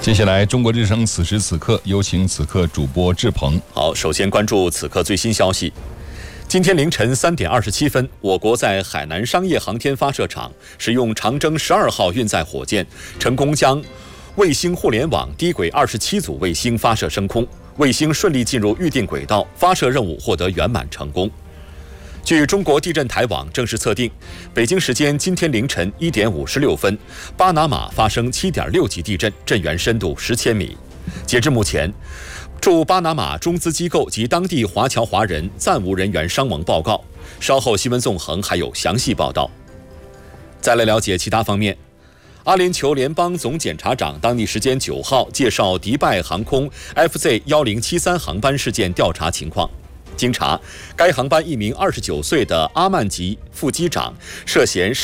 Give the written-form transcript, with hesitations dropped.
接下来，中国之声此时此刻有请此刻主播志鹏。 好，首先关注此刻最新消息。今天凌晨3点27分，我国在海南商业航天发射场使用长征12号运载火箭，成功将卫星互联网低轨27组卫星发射升空，卫星顺利进入预定轨道，发射任务获得圆满成功。据中国地震台网正式测定，北京时间今天凌晨1点56分，巴拿马发生7.6级地震，震源深度10千米。截至目前，驻巴拿马中资机构及当地华侨华人暂无人员伤亡报告。稍后新闻纵横还有详细报道。再来了解其他方面。阿联酋联邦总检察长当地时间9号介绍迪拜航空 FZ1073 航班事件调查情况。经查，该航班一名29岁的阿曼籍副机长涉嫌